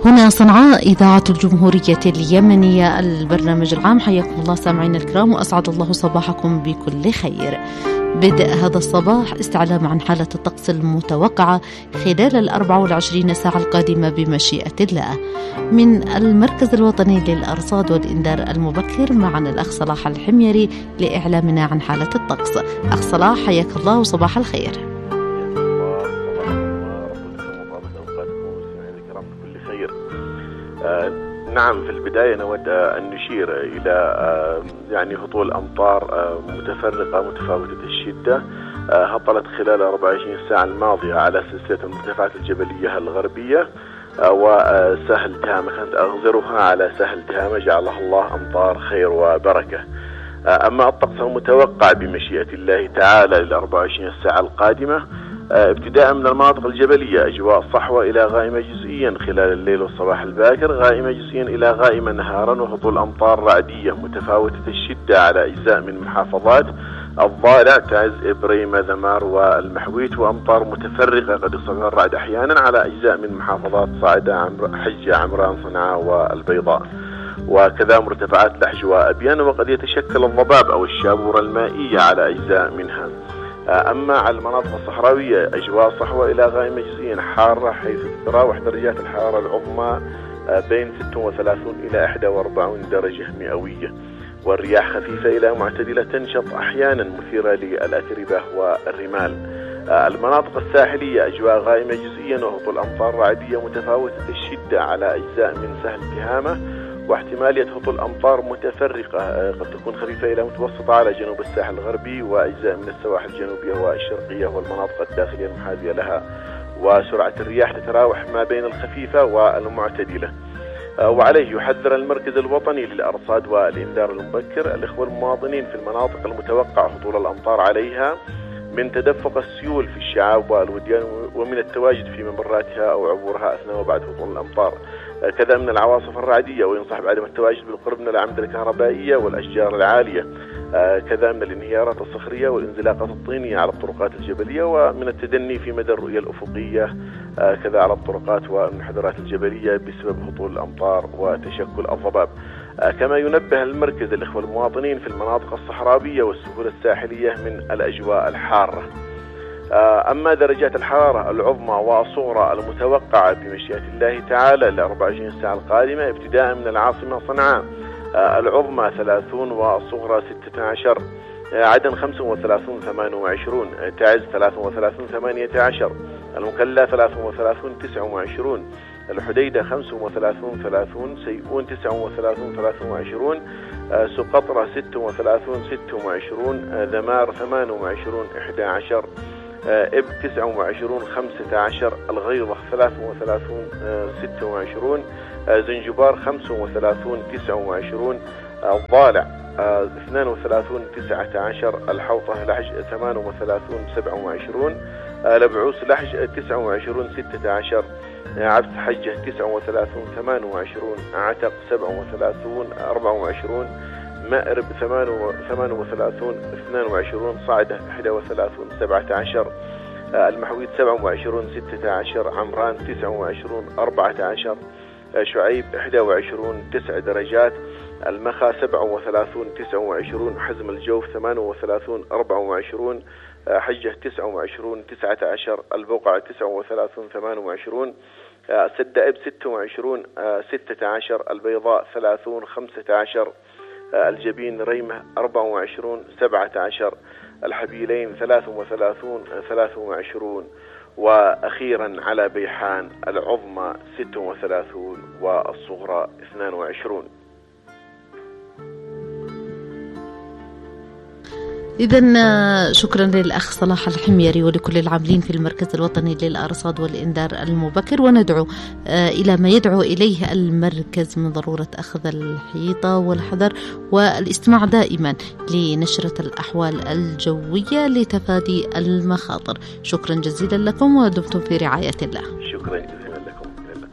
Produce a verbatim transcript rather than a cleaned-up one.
هنا صنعاء إذاعة الجمهورية اليمنية، البرنامج العام. حياكم الله سامعين الكرام، وأسعد الله صباحكم بكل خير. بدء هذا الصباح استعلام عن حالة الطقس المتوقعة خلال الأربع والعشرين ساعة القادمة بمشيئة الله. من المركز الوطني للأرصاد والإنذار المبكر معنا الأخ صلاح الحميري لإعلامنا عن حالة الطقس. أخ صلاح حياك الله وصباح الخير. نعم، في البداية نود أن نشير إلى يعني هطول أمطار متفرقة متفاوتة الشدة هطلت خلال أربع وعشرين ساعة الماضية على سلسلة المرتفعات الجبلية الغربية وسهل تهامة، كانت أغزرها على سهل تهامة جعلها الله أمطار خير وبركة. أما الطقس المتوقع بمشيئة الله تعالى للأربع وعشرين ساعة القادمة ابتداء من المناطق الجبلية أجواء صحوة إلى غائمة جزئيا خلال الليل والصباح الباكر، غائمة جزئيا إلى غائمة نهارا، وهطول أمطار رعدية متفاوتة الشدة على أجزاء من محافظات الضالع، تعز، إبريمة، ذمار والمحويت، وأمطار متفرقة قد يصيبها الرعد أحيانا على أجزاء من محافظات صعدة، عمر حجة، عمران، صنعاء والبيضاء، وكذا مرتفعات لحج وأبيان، وقد يتشكل الضباب أو الشابورة المائية على أجزاء منها. أما على المناطق الصحراوية أجواء صحوة إلى غائمة جزئيا حارة، حيث تتراوح درجات الحرارة العظمى بين ستة وثلاثين إلى إحدى وأربعين درجة مئوية، والرياح خفيفة إلى معتدلة تنشط أحيانا مثيرة للأتربة والرمال. المناطق الساحلية أجواء غائمة جزئيا وهطول أمطار رعدية متفاوتة الشدة على أجزاء من سهل تهامة، واحتمالية هطول أمطار متفرقة قد تكون خفيفة إلى متوسطة على جنوب الساحل الغربي وأجزاء من السواحل الجنوبية والشرقية والمناطق الداخلية المحاذية لها، وسرعة الرياح تتراوح ما بين الخفيفة والمعتدلة. وعليه يحذر المركز الوطني للأرصاد والإنذار المبكر الإخوة المواطنين في المناطق المتوقع هطول الأمطار عليها من تدفق السيول في الشعاب والوديان ومن التواجد في ممراتها أو عبورها أثناء وبعد هطول الأمطار، كذا من العواصف الرعدية، وينصح بعدم التواجد بالقرب من الأعمدة الكهربائية والأشجار العالية، كذا من الانهيارات الصخرية والانزلاقات الطينية على الطرقات الجبلية، ومن التدني في مدى الرؤية الأفقية كذا على الطرقات والمنحدرات الجبلية بسبب هطول الأمطار وتشكل الضباب. كما ينبه المركز الإخوة المواطنين في المناطق الصحراوية والسهول الساحلية من الأجواء الحارة. أما درجات الحرارة العظمى والصغرى المتوقعة بمشيئة الله تعالى لأربع وعشرين ساعة القادمة ابتداء من العاصمة صنعاء العظمى ثلاثون والصغرى ستة عشر، عدن خمسة وثلاثين ثمانية وعشرين، تعز ثلاثة وثلاثين ثمانية عشر، المكلا ثلاثة وثلاثين تسعة وعشرين، الحديدة خمسة وثلاثين ثلاثين، سيئون تسعة وثلاثين ثلاثة وعشرين، سقطرى ستة وثلاثين ستة وعشرين، ذمار ثمانية وعشرين إحدى عشر، إب تسعة وعشرين خمسة عشر، الغيضة ثلاثة وثلاثين ستة وعشرين، زنجبار خمسة وثلاثين تسعة وعشرين، الضالع اثنين وثلاثين تسعة عشر، الحوطة لحج ثمانية وثلاثين سبعة وعشرين، لبعوس لحج تسعة وعشرين ستة عشر، عبس حجة تسعة وثلاثين ثمانية وعشرين، عتق سبعة وثلاثين أربعة وعشرين، مأرب ثمانية وثلاثين اثنين وعشرين، صعدة إحدى وثلاثين سبعة عشر، المحويت سبعة وعشرين ستة عشر، عمران تسعة وعشرين أربعة عشر، شعيب إحدى وعشرين تسع درجات، المخا سبعة وثلاثين تسعة وعشرين، حزم الجوف ثمانية وثلاثين أربعة وعشرين، حجة تسعة وعشرين تسعة عشر، البقعة تسعة وثلاثين ثمانية وعشرين، سدائب ستة وعشرين ستة عشر، البيضاء ثلاثين خمسة عشر، الجبين ريمة أربعة وعشرين سبعة عشر، الحبيلين ثلاثة وثلاثين ثلاثة وعشرين، وأخيرا على بيحان العظمى ستة وثلاثين والصغرى اثنين وعشرين. إذن شكرا للأخ صلاح الحميري ولكل العاملين في المركز الوطني للأرصاد والإنذار المبكر، وندعو إلى ما يدعو إليه المركز من ضرورة أخذ الحيطة والحذر والاستماع دائما لنشرة الأحوال الجوية لتفادي المخاطر. شكرا جزيلا لكم ودمتم في رعاية الله. شكرا جزيلا.